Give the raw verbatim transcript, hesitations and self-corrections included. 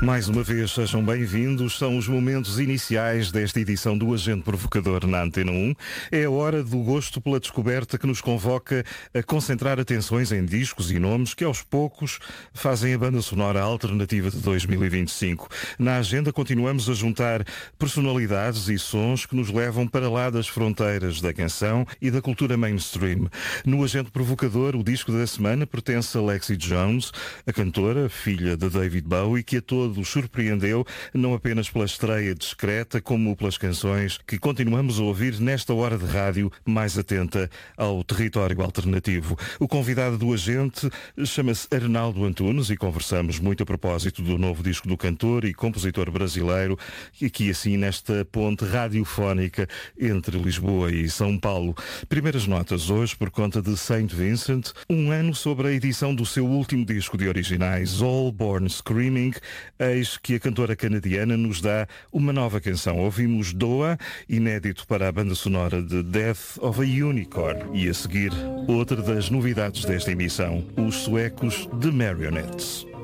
Mais uma vez, sejam bem-vindos. São os momentos iniciais desta edição do Agente Provocador na Antena um. É a hora do gosto pela descoberta que nos convoca a concentrar atenções em discos e nomes que aos poucos fazem a banda sonora alternativa de dois mil e vinte e cinco. Na agenda continuamos a juntar personalidades e sons que nos levam para lá das fronteiras da canção e da cultura mainstream. No Agente Provocador, o disco da semana pertence a Lexi Jones, a cantora, filha de David Bowie, que a todos surpreendeu, não apenas pela estreia discreta, como pelas canções que continuamos a ouvir nesta hora de rádio mais atenta ao território alternativo. O convidado do Agente chama-se Arnaldo Antunes e conversamos muito a propósito do novo disco do cantor e compositor brasileiro, aqui assim nesta ponte radiofónica entre Lisboa e São Paulo. Primeiras notas hoje por conta de Saint Vincent, um ano sobre a edição do seu último disco de originais, All Born Screaming. Eis que a cantora canadiana nos dá uma nova canção. Ouvimos Doa, inédito para a banda sonora de Death of a Unicorn. E a seguir, outra das novidades desta emissão, os suecos The Marionettes.